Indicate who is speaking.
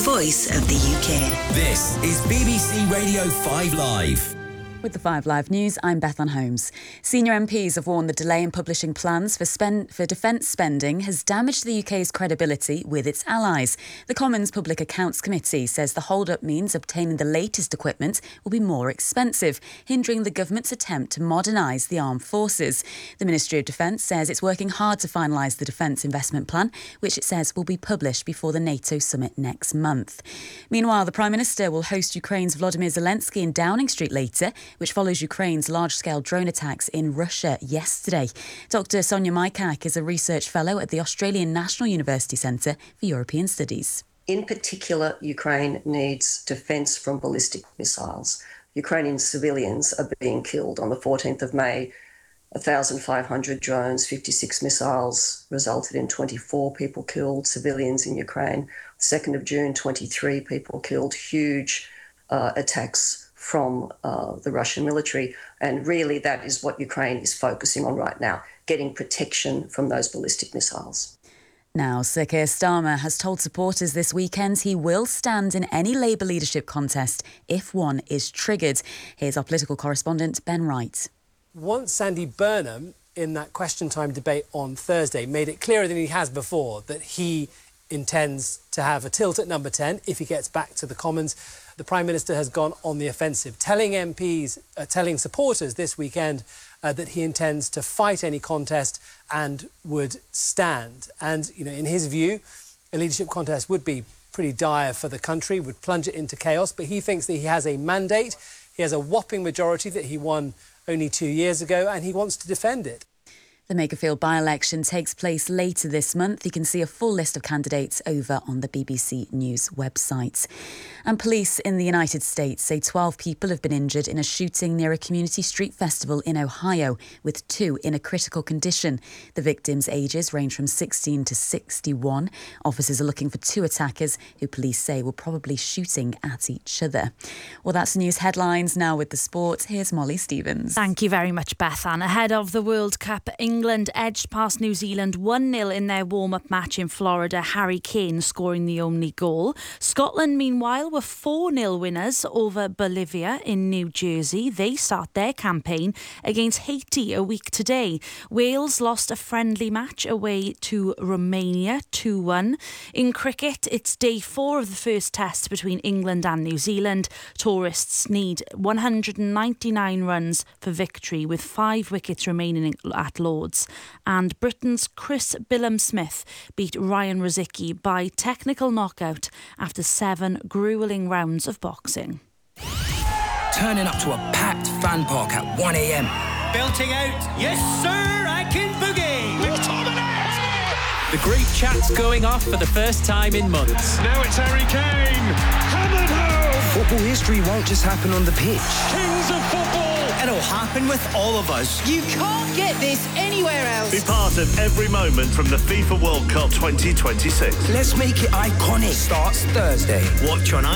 Speaker 1: voice of the UK.
Speaker 2: This is BBC Radio 5 Live.
Speaker 3: With the 5 Live News, I'm Bethan Holmes. Senior MPs have warned the delay in publishing plans for defence spending has damaged the UK's credibility with its allies. The Commons Public Accounts Committee says the hold-up means obtaining the latest equipment will be more expensive, hindering the government's attempt to modernise the armed forces. The Ministry of Defence says it's working hard to finalise the Defence Investment Plan, which it says will be published before the NATO summit next month. Meanwhile, the Prime Minister will host Ukraine's Volodymyr Zelensky in Downing Street later, which follows Ukraine's large-scale drone attacks in Russia yesterday. Dr. Sonia Mykak is a research fellow at the Australian National University Centre for European Studies.
Speaker 4: In particular, Ukraine needs defence from ballistic missiles. Ukrainian civilians are being killed. On the 14th of May, 1,500 drones, 56 missiles resulted in 24 people killed, civilians in Ukraine. 2nd of June, 23 people killed, huge attacks from the Russian military. And really that is what Ukraine is focusing on right now, getting protection from those ballistic missiles.
Speaker 3: Now, Sir Keir Starmer has told supporters this weekend he will stand in any Labour leadership contest if one is triggered. Here's our political correspondent, Ben Wright.
Speaker 5: Once Sandy Burnham, in that Question Time debate on Thursday, made it clearer than he has before that he intends to have a tilt at number 10 if he gets back to the Commons. The Prime Minister has gone on the offensive, telling MPs, telling supporters this weekend that he intends to fight any contest and would stand. And, you know, in his view, a leadership contest would be pretty dire for the country, would plunge it into chaos. But he thinks that he has a mandate. He has a whopping majority that he won only 2 years ago, and he wants to defend it.
Speaker 3: The Makerfield by-election takes place later this month. You can see a full list of candidates over on the BBC News website. And police in the United States say 12 people have been injured in a shooting near a community street festival in Ohio, with 2 in a critical condition. The victims' ages range from 16 to 61. Officers are looking for 2 attackers who police say were probably shooting at each other. Well, that's news headlines. Now with the sport, here's Molly Stevens.
Speaker 6: Thank you very much, Bethan. Ahead of the World Cup, England edged past New Zealand 1-0 in their warm-up match in Florida, Harry Kane scoring the only goal. Scotland, meanwhile, were 4-0 winners over Bolivia in New Jersey. They start their campaign against Haiti a week today. Wales lost a friendly match away to Romania 2-1. In cricket, it's day 4 of the first test between England and New Zealand. Tourists need 199 runs for victory, with 5 wickets remaining at Lords. And Britain's Chris Billam-Smith beat Ryan Rosicky by technical knockout after 7 gruelling rounds of boxing.
Speaker 2: Turning up to a packed fan park at 1 a.m.
Speaker 7: Belting out, yes sir, I can boogie! McTominay!
Speaker 8: The great chat's going off for the first time in months.
Speaker 7: Now it's Harry Kane! Hammered home!
Speaker 2: Football history won't just happen on the pitch.
Speaker 7: Kings of football!
Speaker 9: It'll happen with all of us.
Speaker 10: You can't get this anywhere else.
Speaker 11: Be part of every moment from the FIFA World Cup 2026.
Speaker 2: Let's make it iconic. Starts Thursday.
Speaker 9: Watch on